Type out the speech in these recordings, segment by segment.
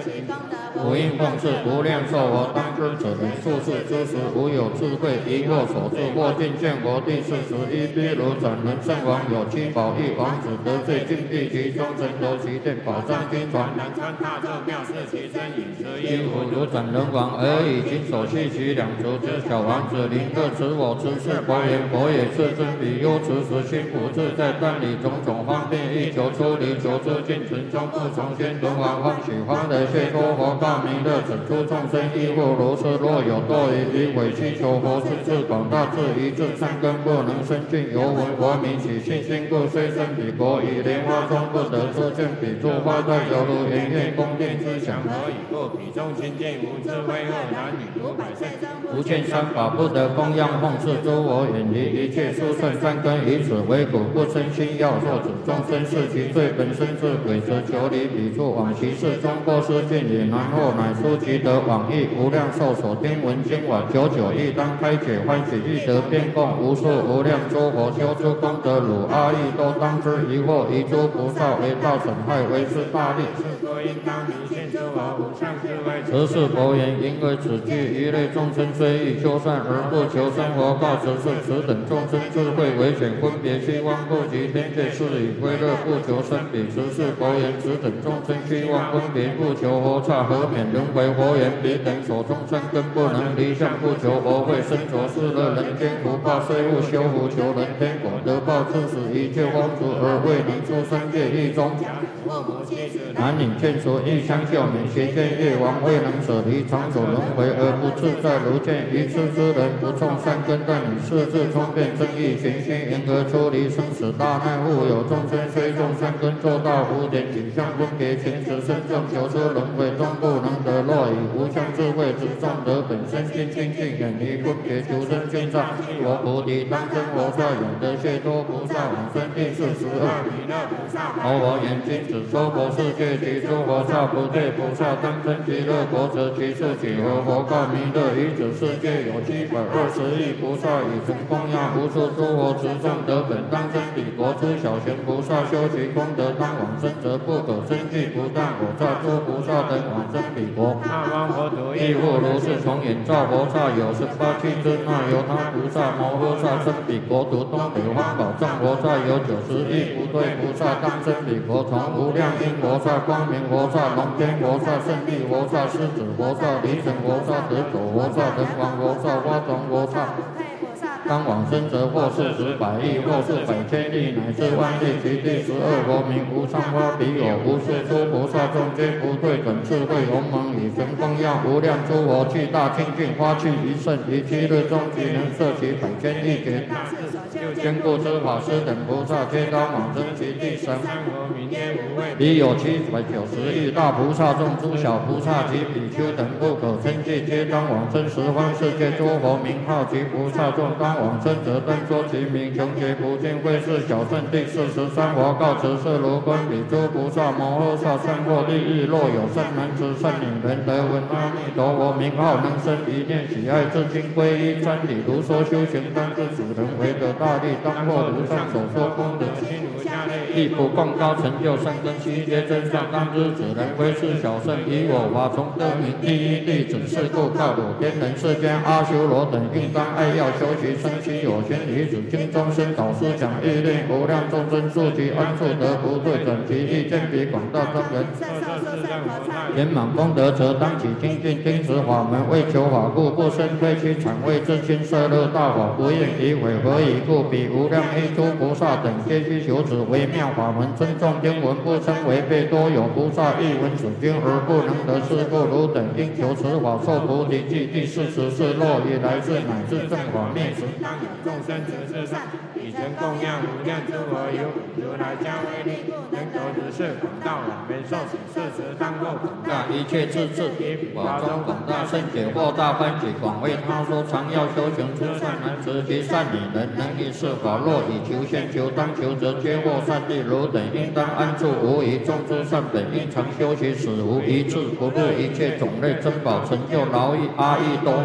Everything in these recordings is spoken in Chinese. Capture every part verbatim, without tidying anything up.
无因奉事，无量寿佛当知者人，术士之时，无有智慧，疑惑所致，或尽见佛第四十一毗卢斩人圣王有七宝一王子得罪禁闭其中，神得其殿宝藏经传，南川大咒妙是其真饮食衣服如斩人王，而以金手系其两足之小王子，临各持我持是佛言，佛也是真比丘持时心不自在，但以种种方便欲求出离，求之尽存中不从先轮王欢喜欢的谢多佛告弥勒，整出众生亦复如是，若有多疑于委屈求佛是智广大智一智善根不能生尽，犹闻佛名起信心故，虽生彼国以莲花中不得出见，彼诸花在犹如圆月宫殿之祥，何以故？彼中清净无智慧恶男女五百世中不见三法，不得供养奉事诸佛，远离一切殊胜善根，以此为苦不生心要受子众生是其罪本身是鬼，则求离彼处往其事中过失尽也，然后乃书其得往诣无量寿所听闻经法九九亦当开解欢喜欲得变供无数无量诸佛修诸功德，汝阿逸都当知疑惑，遗诸菩萨为道损害为是大利，是佛应当明现诸佛无上智慧。此是佛言，因为此句一类众生虽欲修善而不求生活，告此是此等众生智慧为显，分别虚妄不及天界，是以归乐不求生彼。此是佛言，此等众生虚妄分别不求佛刹，何免轮回？佛言，彼等所种善根不能离相，不求佛慧，身着世乐人间福报，虽勿修福求人天果，得报致使一切荒除，而未能出三界狱中。男女眷属欲相救免，邪见业王未能舍离长久轮回而不自在，如见愚痴之人不种善根，但以世智聪辩正义玄虚，因而出离生死大难。复有众生虽种善根，做到福典景象分别前持身众求出轮回中不能得，若以无相智慧之众得本身心清净，远离分别求生圈上，我菩提当生佛刹，永得解脱菩萨往生第四十二弥勒菩萨。佛我言今只说佛世界及诸佛刹不对菩萨当生极乐国，则其数几何？佛告弥勒，于此世界有七百二十亿菩萨，以曾供养无数诸佛持众得本当生彼国。诸小贤菩萨修其功德当往生，则不可生计，不但我刹诸菩萨等往生彼国。那方佛土亦复如是，从眼照佛刹有十八七尊，那由他菩萨摩诃萨生彼国土，东北方宝藏佛刹有九十亿不对菩萨当生彼国，从无量音佛刹、光明佛刹、龙天佛刹、胜利佛刹、狮子佛刹、离尘佛刹、得走佛刹、人王佛刹、花种佛刹。当往生者或是十百亿，或是百千亿，乃至万亿。其第十二佛名无上花彼有无数诸菩萨众，皆不对等智慧鸿蒙，以神供养无量诸佛，具大清净花趣一甚，于七日中即能摄其百千亿劫。坚固之法师等菩萨，皆当往生其第三佛名皆无畏。彼有七百九十亿大菩萨众，诸小菩萨及比丘等不可称计，皆当往生十方世界诸佛名号及菩萨众，当往生者当说其名，穷劫不尽会是小圣第四十三佛告辞是如观彼诸菩萨摩诃萨善获利益，若有善男子善女人得闻阿弥陀佛名号，能生一念喜爱至今皈依真理，如说修行当知主人为得大利，当获如上所说功德心如下类，亦不共高成就善根七皆真相，当知此人为是小圣，以我法从得名第一弟子，是故告汝天人世间阿修罗等应当爱要修习生其有情，于此经中生导师讲欲令无量众生速其安处得不对等，其意见比广大众人圆满功德，则当起精进听持法门，为求法故，不生推屈谄畏自亲摄乐大法，不愿诋毁。何以故？彼无量依诸菩萨等，皆须求此为妙法门，尊重经文，不称违背。多有菩萨欲闻此经而不能得，是故汝等应求此法，受菩提记。第四十是若以来世乃至正法灭时，当有众生持世上，以曾供养无量诸佛，有如来加威力，能得如是广大往圆寿喜事时，当获广大一切智智，以法中广大圣解惑大欢喜，广为他说，常要修行诸善男子及善女人，能以是法，若以求现求当求，则皆获善利。汝等应当安住无疑，众诸善本应常修习，使无一次不入一切种类珍宝，成就劳役阿逸多。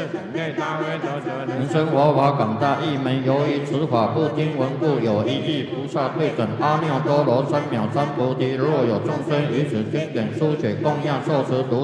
人生佛法广大义门，由于此法不听闻故，有一亿菩萨对准阿耨多罗三藐三菩提。若有众生于此经典书写供养受持毒。